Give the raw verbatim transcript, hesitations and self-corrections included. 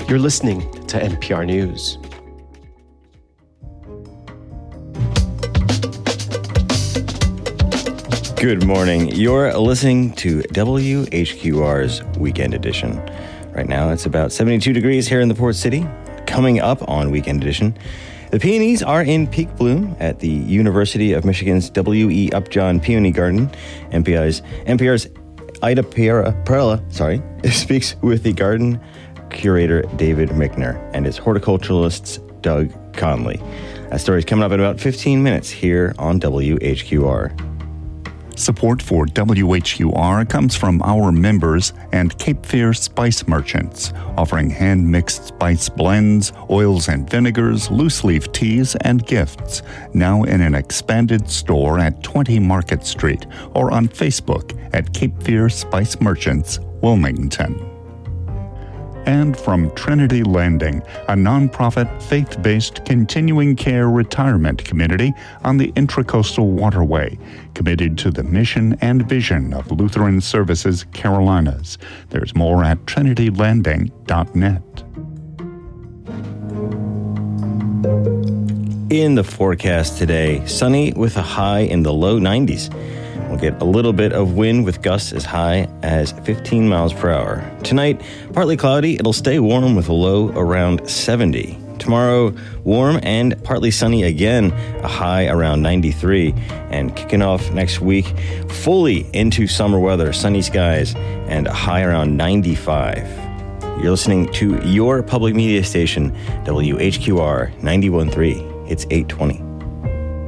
You're listening to N P R News. Good morning. You're listening to W H Q R's Weekend Edition. Right now, it's about seventy-two degrees here in the Port City. Coming up on Weekend Edition, the peonies are in peak bloom at the University of Michigan's W E. Upjohn Peony Garden. N P R's, N P R's Ida Perella, sorry, speaks with the garden curator David Michner and his horticulturalist Doug Conley. That story is coming up in about fifteen minutes here on W H Q R. Support for W H Q R comes from our members and Cape Fear Spice Merchants, offering hand-mixed spice blends, oils and vinegars, loose-leaf teas, and gifts. Now in an expanded store at twenty Market Street or on Facebook at Cape Fear Spice Merchants, Wilmington. And from Trinity Landing, a nonprofit, faith-based continuing care retirement community on the Intracoastal Waterway, committed to the mission and vision of Lutheran Services Carolinas. There's more at trinity landing dot net. In the forecast today, sunny with a high in the low nineties. We'll get a little bit of wind with gusts as high as fifteen miles per hour. Tonight, partly cloudy. It'll stay warm with a low around seventy. Tomorrow, warm and partly sunny again, a high around ninety-three. And kicking off next week, fully into summer weather, sunny skies, and a high around ninety-five. You're listening to your public media station, W H Q R ninety-one point three. It's eight twenty.